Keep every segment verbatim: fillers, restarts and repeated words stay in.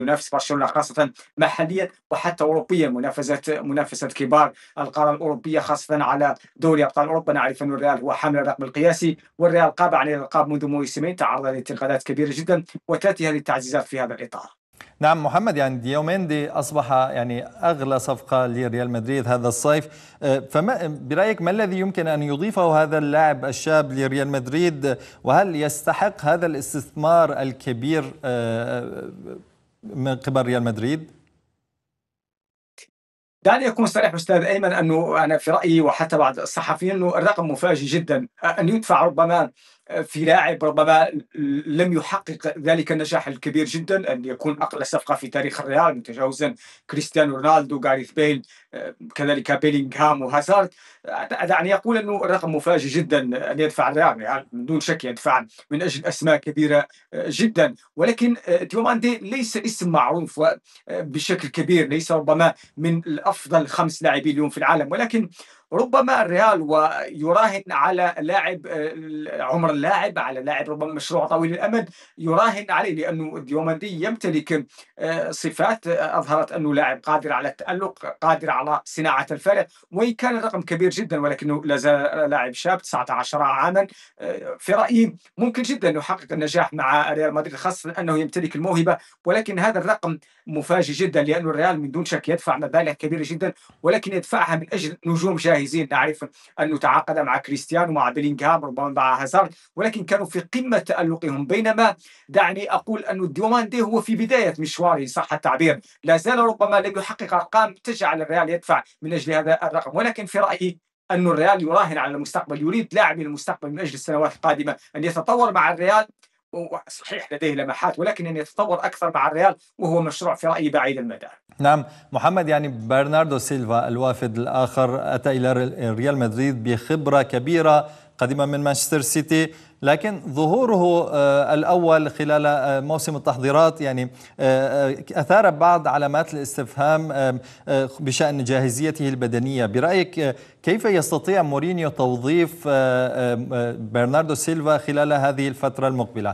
ينافس برشلونة خاصة محليا وحتى أوروبيا، منافسة منافسة كبار القارة الأوروبية خاصة على دوري أبطال أوروبا. نعرف أن الريال هو حامل الرقم القياسي، والريال قاب على الألقاب منذ موسمين، تعرض لانتقادات كبيرة جدا وتأتي هذه التعزيزات في هذا الإطار. نعم محمد، يعني ديوميندي أصبح يعني أغلى صفقة لريال مدريد هذا الصيف، فما برأيك ما الذي يمكن أن يضيفه هذا اللاعب الشاب لريال مدريد، وهل يستحق هذا الاستثمار الكبير من قبل ريال مدريد؟ دعني أكون صريح أستاذ أيمن، أنه أنا في رأيي وحتى بعض الصحفيين أنه الرقم مفاجئ جدا، أن يدفع ربما في لاعب ربما لم يحقق ذلك النجاح الكبير جدا، أن يكون أقل صفقة في تاريخ الريال متجاوزا كريستيانو رونالدو، غاريث بيل، كذلك بيلينغهام وهازارد. دعني أقول أنه الرقم مفاجئ جدا أن يدفع الريال، يعني من دون شك يدفع من أجل أسماء كبيرة جدا، ولكن ديوماندي ليس اسم معروف بشكل كبير، ليس ربما من الأفضل خمس لاعبين اليوم في العالم، ولكن ربما الريال ويراهن على لاعب عمر اللاعب، على لاعب ربما مشروع طويل الأمد يراهن عليه، لأنه ديوماندي يمتلك صفات أظهرت أنه لاعب قادر على التألق، قادر على صناعة الفارق، وإن كان الرقم كبير جدا ولكنه لا زال لاعب شاب تسعة عشر عاما. في رأيي ممكن جدا أن يحقق النجاح مع ريال مدريد، خاصة أنه يمتلك الموهبة، ولكن هذا الرقم مفاجئ جدا لأن الريال من دون شك يدفع مبالغ كبيرة جدا، ولكن يدفعها من أجل نجوم جاهزين. نعرف أنه تعاقد مع كريستيانو، مع بيلينغهام، ربما مع هازارد، ولكن كانوا في قمة تألقهم، بينما دعني أقول أن ديوماندي هو في بداية مشواره صح التعبير، لا زال ربما لم يحقق أرقام تجعل الريال يدفع من أجل هذا الرقم، ولكن في رأيي أن الريال يراهن على المستقبل، يريد لاعب للمستقبل من أجل السنوات القادمة أن يتطور مع الريال. صحيح لديه لمحات، ولكن أن يتطور أكثر مع الريال، وهو مشروع في رأيي بعيد المدى. نعم محمد، يعني برناردو سيلفا الوافد الآخر أتى إلى ريال مدريد بخبرة كبيرة قديما من مانشستر سيتي، لكن ظهوره الأول خلال موسم التحضيرات يعني أثار بعض علامات الاستفهام بشأن جاهزيته البدنية. برأيك كيف يستطيع مورينيو توظيف برناردو سيلفا خلال هذه الفترة المقبلة؟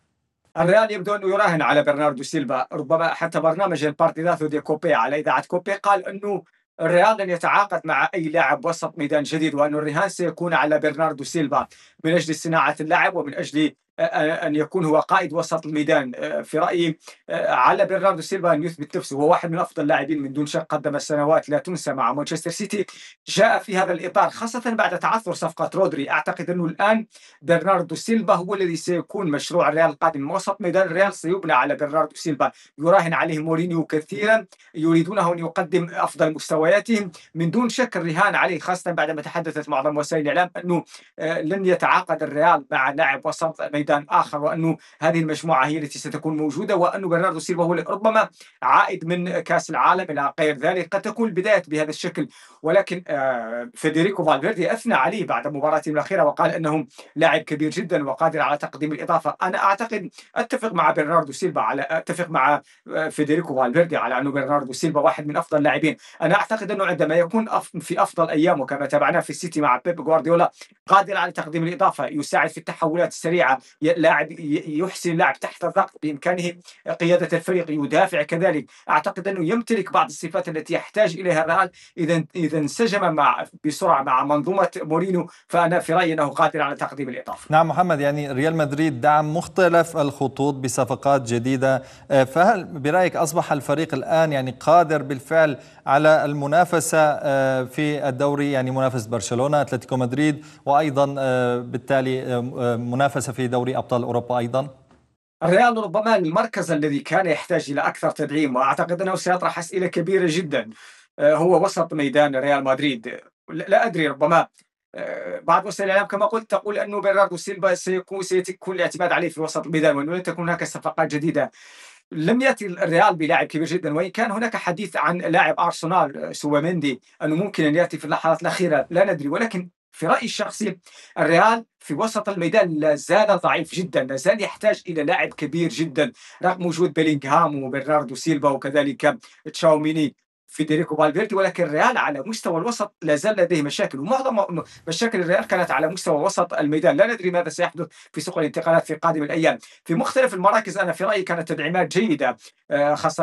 الريال يبدو أنه يراهن على برناردو سيلفا، ربما حتى برنامج البارتيداتو دي كوبي على إذاعة كوبي قال أنه الريال لن يتعاقد مع أي لاعب وسط ميدان جديد، وأن الرهان سيكون على برناردو سيلفا من أجل صناعة اللاعب ومن أجل أن يكون هو قائد وسط الميدان. في رأيي على برناردو سيلفا أن يثبت نفسه، هو واحد من أفضل اللاعبين من دون شك، قدم سنوات لا تنسى مع مانشستر سيتي، جاء في هذا الإطار خاصة بعد تعثر صفقة رودري. أعتقد أنه الآن برناردو سيلفا هو الذي سيكون مشروع الريال القادم، وسط ميدان الريال سيبنى على برناردو سيلفا، يراهن عليه مورينيو كثيرا، يريدونه أن يقدم أفضل مستوياتهم من دون شك. الرهان عليه خاصة بعدما تحدثت معظم وسائل الإعلام أنه لن يتعاقد الريال مع لاعب وسط ميدان آخر، وأنه هذه المجموعة هي التي ستكون موجودة، وأنه برناردو سيلفا هو ربما عائد من كأس العالم إلى غير ذلك، قد تكون البداية بهذا الشكل. ولكن فيدريكو فالفيردي أثنى عليه بعد مباراتهم الأخيرة وقال أنه لاعب كبير جدا وقادر على تقديم الإضافة. أنا أعتقد أتفق مع برناردو سيلفا، على أتفق مع فيدريكو فالفيردي على أنه برناردو سيلفا واحد من أفضل اللاعبين. أنا أعتقد أنه عندما يكون في أفضل أيامه كما تابعناه في السيتي مع بيب غوارديولا، قادر على تقديم الإضافة، يساعد في التحولات السريعة، لاعب يحسن اللعب تحت الضغط، بإمكانه قيادة الفريق، يدافع كذلك. أعتقد أنه يمتلك بعض الصفات التي يحتاج إليها الريال إذا إذا انسجم مع بسرعة مع منظومة مورينيو، فأنا في رأيي أنه قادر على تقديم الإضافة. نعم محمد، يعني ريال مدريد دعم مختلف الخطوط بصفقات جديدة، فهل برأيك أصبح الفريق الآن يعني قادر بالفعل على المنافسة في الدوري، يعني منافسة برشلونة، أتلتيكو مدريد، وأيضا بالتالي منافسة في دوري أبطال أوروبا أيضا؟ الريال ربما المركز الذي كان يحتاج إلى أكثر تدعيم، وأعتقد أنه سيطرح أسئلة كبيرة جدا، هو وسط ميدان ريال مدريد. لا أدري، ربما بعض وسائل الإعلام كما قلت تقول أنه برناردو سيلفا سيكون سيكون الاعتماد عليه في وسط الميدان، وأنه لن تكون هناك صفقات جديدة. لم يأتي الريال بلاعب كبير جدا، وإن كان هناك حديث عن لاعب أرسنال سوباميندي أنه ممكن أن يأتي في اللحظات الأخيرة، لا ندري، ولكن في رأيي الشخصي الريال في وسط الميدان لا زال ضعيف جدا، لا زال يحتاج إلى لاعب كبير جدا، رغم وجود بيلينغهام وبرناردو سيلفا وكذلك تشاوميني فيدريكو فالفيردي، ولكن الريال على مستوى الوسط لا زال لديه مشاكل، ومعظم مشاكل الريال كانت على مستوى وسط الميدان. لا ندري ماذا سيحدث في سوق الانتقالات في قادم الأيام في مختلف المراكز. أنا في رأيي كانت تدعيمات جيدة، خاصة